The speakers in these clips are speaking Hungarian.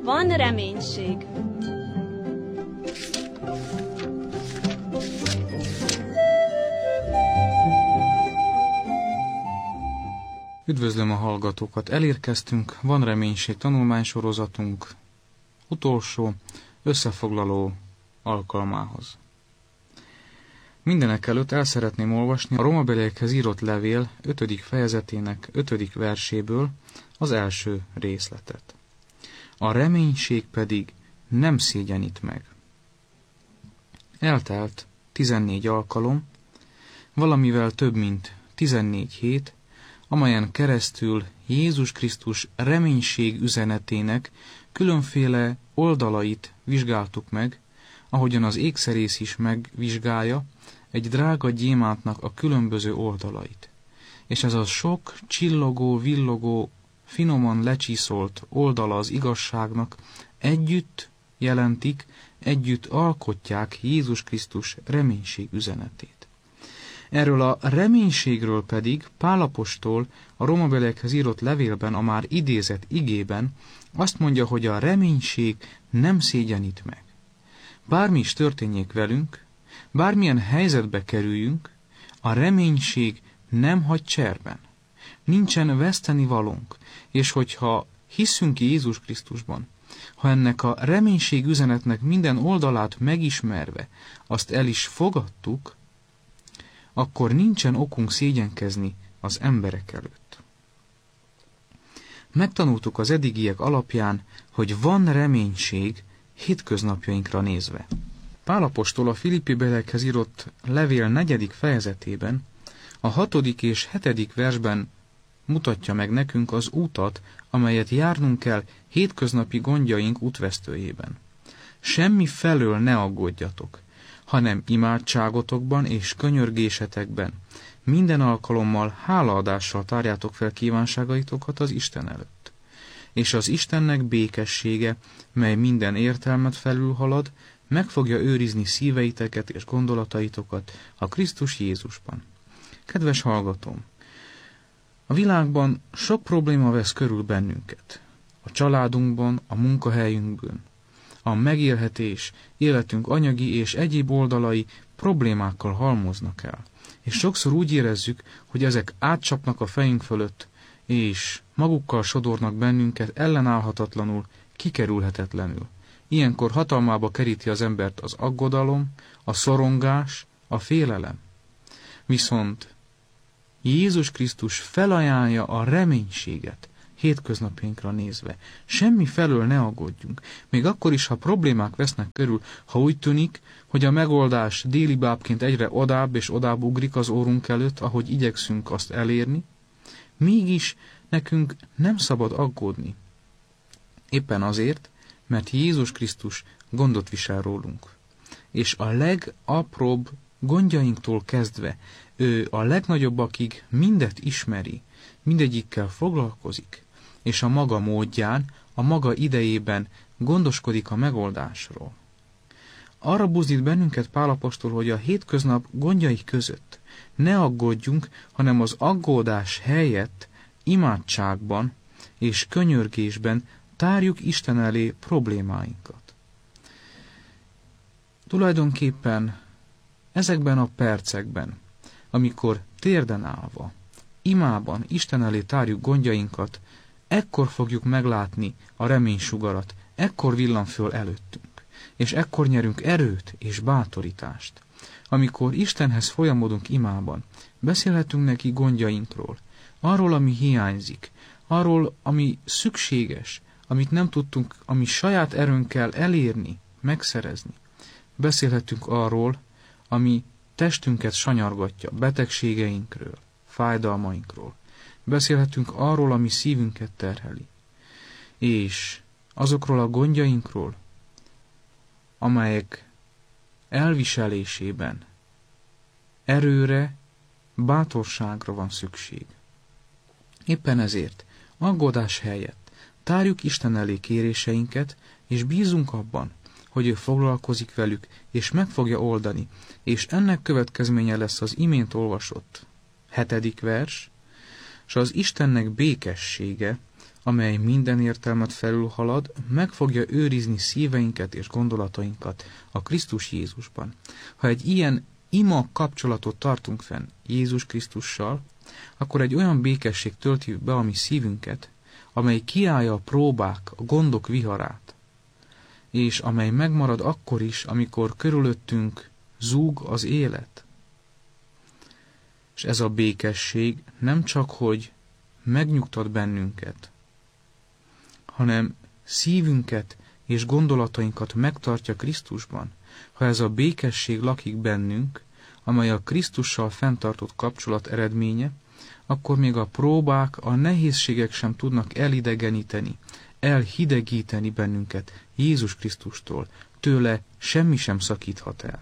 van reménység. Üdvözlöm a hallgatókat! Elérkeztünk, van reménység tanulmánysorozatunk utolsó, összefoglaló alkalmához. Mindenekelőtt el szeretném olvasni a Rómabeliekhez írott levél 5. fejezetének 5. verséből az első részletet. A reménység pedig nem szégyenít meg. Eltelt 14 alkalom, valamivel több mint 14 hét, amelyen keresztül Jézus Krisztus reménység üzenetének különféle oldalait vizsgáltuk meg, ahogyan az ékszerész is megvizsgálja egy drága gyémántnak a különböző oldalait. És ez a sok csillogó, villogó, finoman lecsiszolt oldala az igazságnak együtt jelentik, együtt alkotják Jézus Krisztus reménység üzenetét. Erről a reménységről pedig Pál apostol a Rómabeliekhez írott levélben, a már idézett igében azt mondja, hogy a reménység nem szégyenít meg. Bármi is történjék velünk, bármilyen helyzetbe kerüljünk, a reménység nem hagy cserben. Nincsen vesztenivalónk, és hogyha hiszünk Jézus Krisztusban, ha ennek a reménység üzenetnek minden oldalát megismerve azt el is fogadtuk, akkor nincsen okunk szégyenkezni az emberek előtt. Megtanultuk az eddigiek alapján, hogy van reménység hétköznapjainkra nézve. Pál apostol a Filippibeliekhez írott levél 4. fejezetében, a 6. és 7. versben mutatja meg nekünk az útat, amelyet járnunk kell hétköznapi gondjaink útvesztőjében. Semmi felől ne aggódjatok, hanem imádságotokban és könyörgésetekben minden alkalommal hálaadással tárjátok fel kívánságaitokat az Isten előtt. És az Istennek békessége, mely minden értelmet felülhalad, meg fogja őrizni szíveiteket és gondolataitokat a Krisztus Jézusban. Kedves hallgatóm! A világban sok probléma vesz körül bennünket. A családunkban, a munkahelyünkön. A megélhetés, életünk anyagi és egyéb oldalai problémákkal halmoznak el. És sokszor úgy érezzük, hogy ezek átcsapnak a fejünk fölött, és magukkal sodornak bennünket ellenállhatatlanul, kikerülhetetlenül. Ilyenkor hatalmába keríti az embert az aggodalom, a szorongás, a félelem. Viszont Jézus Krisztus felajánlja a reménységet hétköznapjainkra nézve. Semmi felől ne aggódjunk. Még akkor is, ha problémák vesznek körül, ha úgy tűnik, hogy a megoldás délibábként egyre odább és odább ugrik az órunk előtt, ahogy igyekszünk azt elérni, mégis nekünk nem szabad aggódni. Éppen azért, mert Jézus Krisztus gondot visel rólunk. És a legapróbb gondjainktól kezdve, ő a legnagyobbakig mindet ismeri, mindegyikkel foglalkozik, és a maga módján, a maga idejében gondoskodik a megoldásról. Arra buzdít bennünket Pál apostol, hogy a hétköznap gondjai között ne aggódjunk, hanem az aggódás helyett imádságban és könyörgésben tárjuk Isten elé problémáinkat. Tulajdonképpen ezekben a percekben, amikor térden állva, imában Isten elé tárjuk gondjainkat, ekkor fogjuk meglátni a reménysugarat, ekkor villan föl előttünk, és ekkor nyerünk erőt és bátorítást. Amikor Istenhez folyamodunk imában, beszélhetünk neki gondjainkról, arról, ami hiányzik, arról, ami szükséges, amit nem tudtunk, ami saját erőnkkel elérni, megszerezni. Beszélhetünk arról, ami testünket sanyargatja, betegségeinkről, fájdalmainkról. Beszélhetünk arról, ami szívünket terheli. És azokról a gondjainkról, amelyek elviselésében erőre, bátorságra van szükség. Éppen ezért aggódás helyett tárjuk Isten elé kéréseinket, és bízunk abban, hogy ő foglalkozik velük, és meg fogja oldani, és ennek következménye lesz az imént olvasott 7. vers, és az Istennek békessége, amely minden értelmet felülhalad, meg fogja őrizni szíveinket és gondolatainkat a Krisztus Jézusban. Ha egy ilyen ima kapcsolatot tartunk fenn Jézus Krisztussal, akkor egy olyan békesség tölti be a mi szívünket, amely kiállja a próbák, a gondok viharát, és amely megmarad akkor is, amikor körülöttünk zúg az élet. És ez a békesség nem csak, hogy megnyugtat bennünket, hanem szívünket és gondolatainkat megtartja Krisztusban. Ha ez a békesség lakik bennünk, amely a Krisztussal fenntartott kapcsolat eredménye, akkor még a próbák, a nehézségek sem tudnak elidegeníteni, elhidegíteni bennünket Jézus Krisztustól. Tőle semmi sem szakíthat el.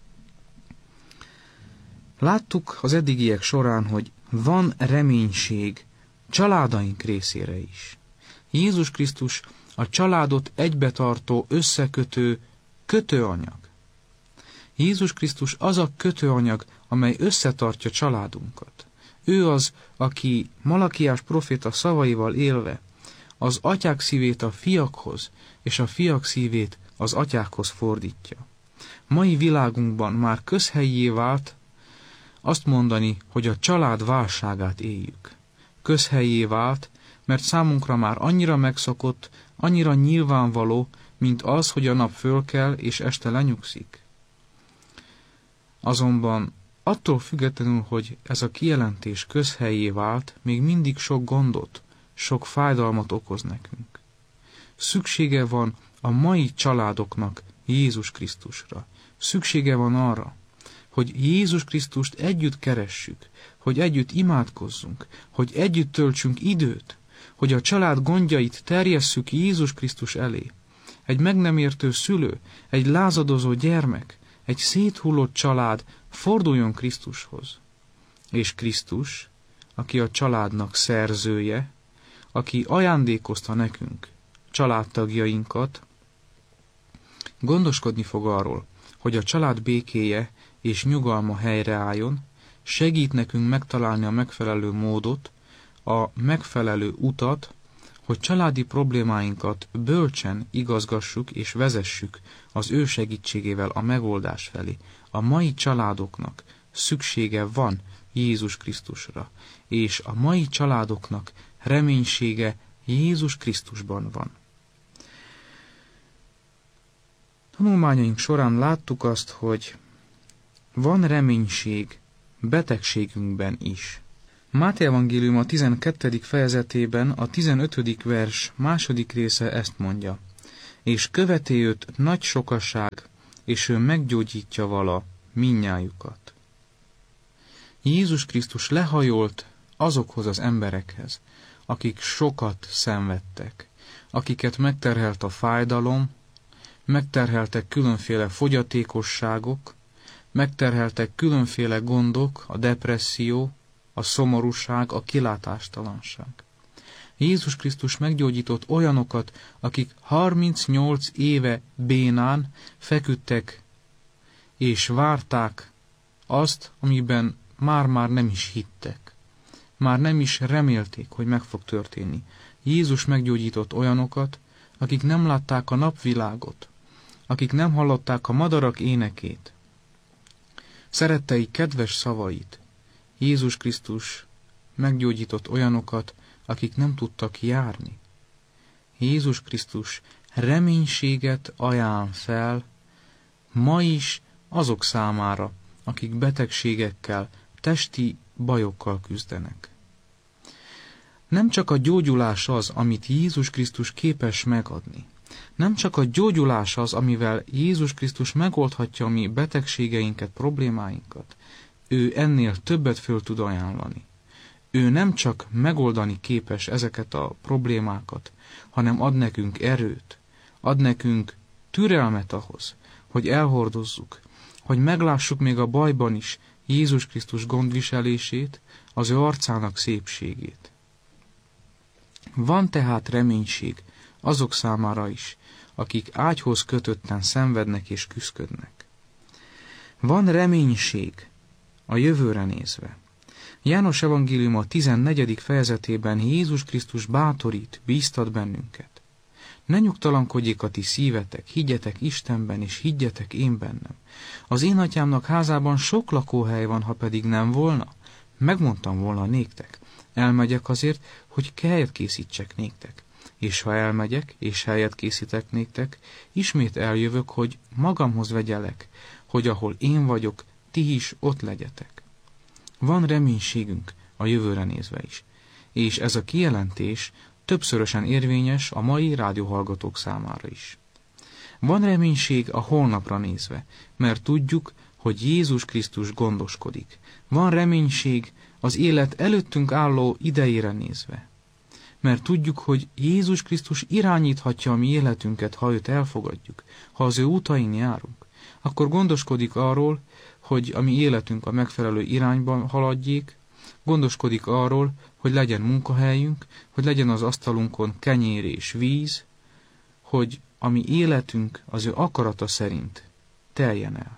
Láttuk az eddigiek során, hogy van reménység családaink részére is. Jézus Krisztus a családot egybetartó, összekötő kötőanyag. Jézus Krisztus az a kötőanyag, amely összetartja családunkat. Ő az, aki Malakiás proféta szavaival élve az atyák szívét a fiakhoz, és a fiak szívét az atyákhoz fordítja. Mai világunkban már közhelyié vált azt mondani, hogy a család válságát éljük. Közhelyié vált, mert számunkra már annyira megszokott, annyira nyilvánvaló, mint az, hogy a nap fölkel és este lenyugszik. Azonban attól függetlenül, hogy ez a kijelentés közhelyié vált, még mindig sok gondot, sok fájdalmat okoz nekünk. Szüksége van a mai családoknak Jézus Krisztusra. Szüksége van arra, hogy Jézus Krisztust együtt keressük, hogy együtt imádkozzunk, hogy együtt töltsünk időt, hogy a család gondjait terjesszük Jézus Krisztus elé. Egy meg nem értő szülő, egy lázadozó gyermek, egy széthullott család forduljon Krisztushoz. És Krisztus, aki a családnak szerzője, aki ajándékozta nekünk családtagjainkat, gondoskodni fog arról, hogy a család békéje és nyugalma helyreálljon, segít nekünk megtalálni a megfelelő módot, a megfelelő utat, hogy családi problémáinkat bölcsen igazgassuk és vezessük az ő segítségével a megoldás felé. A mai családoknak szüksége van Jézus Krisztusra, és a mai családoknak reménysége Jézus Krisztusban van. Tanulmányaink során láttuk azt, hogy van reménység betegségünkben is. Máté evangélium a 12. fejezetében a 15. vers második része ezt mondja: és követi őt nagy sokaság, és ő meggyógyítja vala mindnyájukat. Jézus Krisztus lehajolt azokhoz az emberekhez, akik sokat szenvedtek, akiket megterhelt a fájdalom, megterheltek különféle fogyatékosságok, megterheltek különféle gondok, a depresszió, a szomorúság, a kilátástalanság. Jézus Krisztus meggyógyított olyanokat, akik 38 éve bénán feküdtek és várták azt, amiben már nem is hittek. Már nem is remélték, hogy meg fog történni. Jézus meggyógyított olyanokat, akik nem látták a napvilágot, akik nem hallották a madarak énekét, szerettei kedves szavait. Jézus Krisztus meggyógyított olyanokat, akik nem tudtak járni. Jézus Krisztus reménységet ajánl fel ma is azok számára, akik betegségekkel, testi bajokkal küzdenek. Nem csak a gyógyulás az, amit Jézus Krisztus képes megadni. Nem csak a gyógyulás az, amivel Jézus Krisztus megoldhatja a mi betegségeinket, problémáinkat. Ő ennél többet föl tud ajánlani. Ő nem csak megoldani képes ezeket a problémákat, hanem ad nekünk erőt, ad nekünk türelmet ahhoz, hogy elhordozzuk, hogy meglássuk még a bajban is Jézus Krisztus gondviselését, az ő arcának szépségét. Van tehát reménység azok számára is, akik ágyhoz kötötten szenvednek és küszködnek. Van reménység a jövőre nézve. János evangélium a 14. fejezetében Jézus Krisztus bátorít, bíztat bennünket. Ne nyugtalankodjék a ti szívetek, higgyetek Istenben, és higgyetek én bennem. Az én atyámnak házában sok lakóhely van, ha pedig nem volna, megmondtam volna néktek. Elmegyek azért, hogy helyet készítsek néktek. És ha elmegyek, és helyet készítek néktek, ismét eljövök, hogy magamhoz vegyelek, hogy ahol én vagyok, ti is ott legyetek. Van reménységünk a jövőre nézve is, és ez a kijelentés többszörösen érvényes a mai rádióhallgatók számára is. Van reménység a holnapra nézve, mert tudjuk, hogy Jézus Krisztus gondoskodik. Van reménység az élet előttünk álló idejére nézve, mert tudjuk, hogy Jézus Krisztus irányíthatja a mi életünket, ha őt elfogadjuk, ha az ő útain járunk. Akkor gondoskodik arról, hogy a mi életünk a megfelelő irányban haladjék, gondoskodik arról, hogy legyen munkahelyünk, hogy legyen az asztalunkon kenyér és víz, hogy a mi életünk az ő akarata szerint teljen el.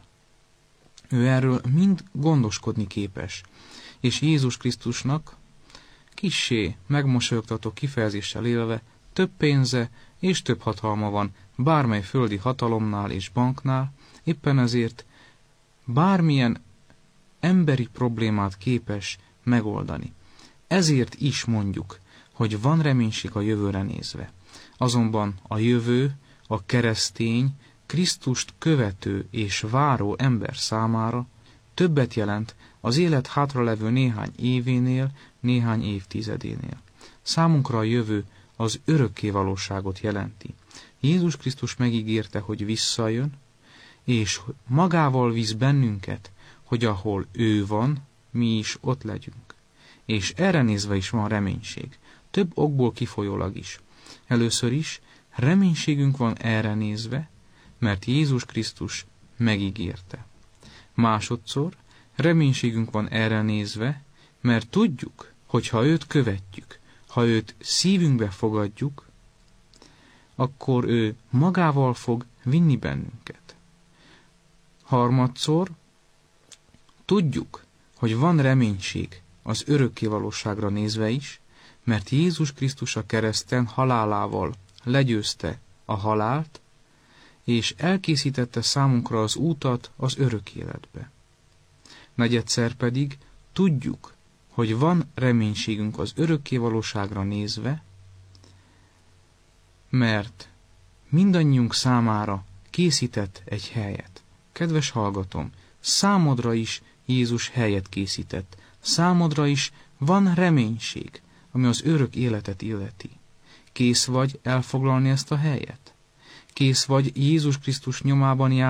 Ő erről mind gondoskodni képes, és Jézus Krisztusnak kissé megmosolyogtató kifejezéssel élve több pénze és több hatalma van bármely földi hatalomnál és banknál, éppen ezért bármilyen emberi problémát képes megoldani. Ezért is mondjuk, hogy van reménység a jövőre nézve. Azonban a jövő, a keresztény, Krisztust követő és váró ember számára többet jelent az élet hátralevő néhány événél, néhány évtizedénél. Számunkra a jövő az örökké valóságot jelenti. Jézus Krisztus megígérte, hogy visszajön, és magával visz bennünket, hogy ahol ő van, mi is ott legyünk. És erre nézve is van reménység, több okból kifolyólag is. Először is reménységünk van erre nézve, mert Jézus Krisztus megígérte. Másodszor reménységünk van erre nézve, mert tudjuk, hogy ha őt követjük, ha őt szívünkbe fogadjuk, akkor ő magával fog vinni bennünket. Harmadszor tudjuk, hogy van reménység az örökké valóságra nézve is, mert Jézus Krisztus a kereszten halálával legyőzte a halált, és elkészítette számunkra az útat az örök életbe. Negyedszer pedig tudjuk, hogy van reménységünk az örökké valóságra nézve, mert mindannyiunk számára készített egy helyet. Kedves hallgatom, számodra is Jézus helyet készített. Számodra is van reménység, ami az örök életet illeti. Kész vagy elfoglalni ezt a helyet? Kész vagy Jézus Krisztus nyomában járni,